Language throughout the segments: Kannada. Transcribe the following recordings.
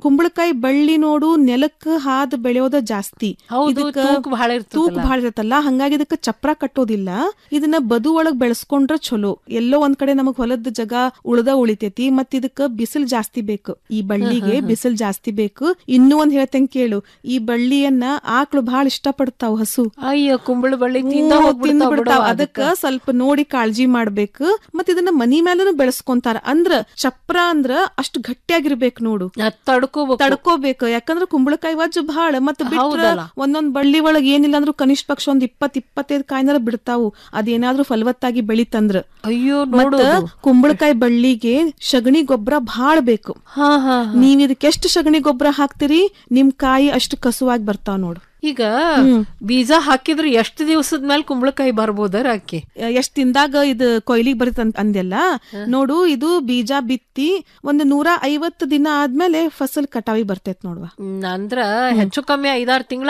ಕುಂಬಳಕಾಯಿ ಬಳ್ಳಿ ನೋಡು ನೆಲಕ್ಕ ಹಾದ್ ಬೆಳೆಯೋದ ಜಾಸ್ತಿ, ತೂಕ ಬಹಳ ಇರ್ತೈತಲ್ಲ, ಹಂಗಾಗಿ ಇದಕ್ಕ ಚಪ್ರ ಕಟ್ಟೋದಿಲ್ಲ. ಇದನ್ನ ಬದು ಒಳಗ್ ಬೆಳೆಸ್ಕೊಂಡ್ರ ಚಲೋ. ಎಲ್ಲೋ ಒಂದ್ ಕಡೆ ನಮಗ್ ಹೊಲದ ಜಗ ಉಳಿತೈತಿ. ಮತ್ ಇದಕ್ಕ ಬಿಸಿಲ್ ಜಾಸ್ತಿ ಬೇಕು, ಈ ಬಳ್ಳಿಗೆ ಬಿಸಿಲ್ ಜಾಸ್ತಿ ಬೇಕು. ಇನ್ನೂ ಒಂದ್ ಹೇಳ್ತೇನೆ ಕೇಳು, ಈ ಬಳ್ಳಿಯನ್ನ ಆಕಳು ಬಹಳ ಇಷ್ಟ ಪಡ್ತಾವ್, ಹಸು. ಅಯ್ಯೋ, ಕುಂಬಳ ಬಳ್ಳಿ ತಿಂದ ಬಿಡ್ತಾವ. ಅದಕ್ಕ ಸ್ವಲ್ಪ ನೋಡಿ ಕಾಳಜಿ ಮಾಡ್ಬೇಕು. ಮತ್ ಇದನ್ನ ಮನಿ ಮೇಲೂ ಬೆಳೆಸ್ಕೊಂತಾರ. ಅಂದ್ರ ಚಪ್ರ ಅಂದ್ರ ಅಷ್ಟು ಗಟ್ಟಿಯಾಗಿರ್ಬೇಕು ನೋಡು, ತಡ್ಕೋಬೇಕು. ಯಾಕಂದ್ರ ಕುಂಬಳಕಾಯಿ ವಜ್ಜು ಬಹಳ. ಮತ್ ಬಿಟ್ರ ಒಂದೊಂದ್ ಬಳ್ಳಿ ಒಳಗ್ ಏನಿಲ್ಲ ಅಂದ್ರೂ ಕನಿಷ್ಠ ಪಕ್ಷ ಒಂದ್ 20-25 ಕಾಯಿನಾರ ಬಿಡ್ತಾವು, ಅದೇನಾದ್ರೂ ಫಲವತ್ತಾಗಿ ಬೆಳಿತಂದ್ರ. ಅಯ್ಯೋ, ಮತ್ತ ಕುಂಬಳಕಾಯಿ ಬಳ್ಳಿಗೆ ಸಗಣಿ ಗೊಬ್ಬರ ಬಹಳ ಬೇಕು. ನೀವ್ ಇದಕ್ಕೆ ಎಷ್ಟು ಸಗಣಿ ಗೊಬ್ಬರ ಹಾಕ್ತಿರಿ, ನಿಮ್ ಕಾಯಿ ಅಷ್ಟು ಕಸುವಾಗಿ ಬರ್ತಾವ್ ನೋಡು. ಈಗ ಬೀಜ ಹಾಕಿದ್ರೆ ಎಷ್ಟು ದಿವಸದ ಮೇಲೆ ಕುಂಬಳಕಾಯಿ ಬರ್ಬೋದರ ಅಕ್ಕಿ? ಎಷ್ಟ್ ದಿನದಾಗ ಇದು ಕೊಯ್ಲಿಗೆ ಬರುತ್ತೆ ಅಂದೆಲ್ಲ ನೋಡು. ಇದು ಬೀಜ ಬಿತ್ತಿ ಒಂದು 150 ದಿನ ಆದ್ಮೇಲೆ ಫಸಲ್ ಕಟಾವಿ ಬರ್ತೈತ್ ನೋಡುವ. ಅಂದ್ರ ಹೆಚ್ಚು ಕಮ್ಮಿ 5-6 ತಿಂಗಳ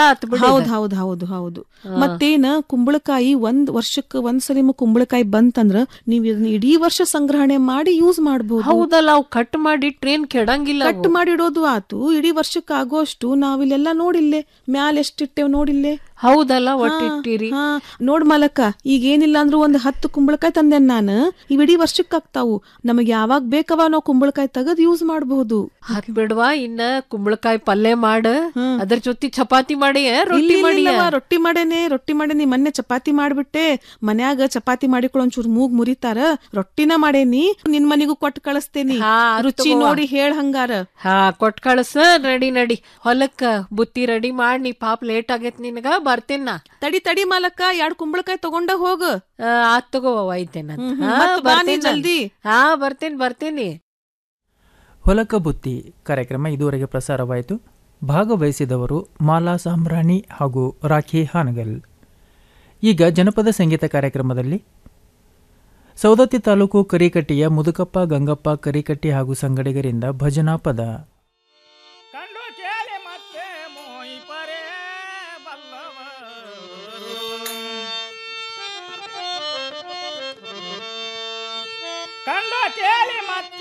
ಹೌದು. ಮತ್ತೇನ ಕುಂಬಳಕಾಯಿ ವರ್ಷಕ್ಕೆ ಒಂದ್ಸಲಿ ಕುಂಬಳಕಾಯಿ ಬಂತಂದ್ರ ನೀವ್ ಇದನ್ನ ಇಡೀ ವರ್ಷ ಸಂಗ್ರಹಣೆ ಮಾಡಿ ಯೂಸ್ ಮಾಡ್ಬೋದು. ಹೌದಲ್ಲ, ಅವು ಕಟ್ ಮಾಡಿ ಟ್ರೇನ್ ಕೆಡಂಗಿಲ್ಲ. ಕಟ್ ಮಾಡಿಡೋದು ಆತು, ಇಡೀ ವರ್ಷಕ್ಕೆ ಆಗೋಷ್ಟು ನಾವಿಲ್ಲೆಲ್ಲ ನೋಡಿಲ್ಲೇ ಮ್ಯಾಲ ಎಷ್ಟಿಟ್ಟೇವ್ ನೋಡಿಲ್ಲೇ. ಹೌದಲ್ಲ, ಒಟ್ಟಿಟ್ಟಿರಿ. ನೋಡ್ ಮಾಲಕ, ಈಗ ಏನಿಲ್ಲ ಅಂದ್ರೂ 10 ಕುಂಬಳಕಾಯಿ ತಂದೆ ನಾನು. ಇಡೀ ವರ್ಷಕ್ಕೆ ಆಗ್ತಾವು. ನಮಗ್ ಯಾವಾಗ ಬೇಕವ ನಾವು ಕುಂಬಳಕಾಯಿ ತೆಗದ್ ಯೂಸ್ ಮಾಡಬಹುದು. ಬಿಡ್ವಾ, ಇನ್ನ ಕುಂಬಳಕಾಯಿ ಪಲ್ಯ ಮಾಡ, ಅದ್ರ ಜೊತೆ ಚಪಾತಿ ಮಾಡಿ. ರೊಟ್ಟಿ ಮಾಡೇನಿ. ಮೊನ್ನೆ ಚಪಾತಿ ಮಾಡ್ಬಿಟ್ಟೆ. ಮನ್ಯಾಗ ಚಪಾತಿ ಮಾಡಿಕೊಳ್ಳೋ ಒಂಚೂರು ಮೂಗ್ ಮುರಿತಾರ, ರೊಟ್ಟಿನ ಮಾಡೇನಿ. ನಿನ್ ಮನಿಗೂ ಕೊಟ್ಟು ಕಳಿಸ್ತೇನಿ, ರುಚಿ ನೋಡಿ ಹೇಳ್ ಹಂಗಾರ. ಕೊಟ್ ಕಳಸ. ನಡಿ ಹೊಲಕ್ಕ ಬುತ್ತಿ ರೆಡಿ ಮಾಡಿ. ಪಾಪ ಲೇಟ್ ಆಗೇತ್ ನಿನಗ, ಬರ್ತೇನ. ತಡಿ ಮಾಲಕ್ಕ, 2 ಕುಂಬಳಕಾಯಿ ತಗೊಂಡ ಹೋಗ. ಆತ್ ತಗೋ, ಒಯ್ತೇನ. ಜಲ್ದಿ. ಬರ್ತೇನಿ. ಹೊಲಕ ಬುತ್ತಿ ಕಾರ್ಯಕ್ರಮ ಇದುವರೆಗೆ ಪ್ರಸಾರವಾಯಿತು. ಭಾಗವಹಿಸಿದವರು ಮಾಲಾ ಸಾಂಬ್ರಾಣಿ ಹಾಗೂ ರಾಖಿ ಹಾನಗಲ್. ಈಗ ಜನಪದ ಸಂಗೀತ ಕಾರ್ಯಕ್ರಮದಲ್ಲಿ ಸೌದತ್ತಿ ತಾಲೂಕು ಕರಿಕಟ್ಟಿಯ ಮುದುಕಪ್ಪ ಗಂಗಪ್ಪ ಕರಿಕಟ್ಟಿ ಹಾಗೂ ಸಂಗಡಿಗರಿಂದ ಭಜನಾ ಪದ. ಕಂಡ ಕೇಳಿ ಮತ್ತೆ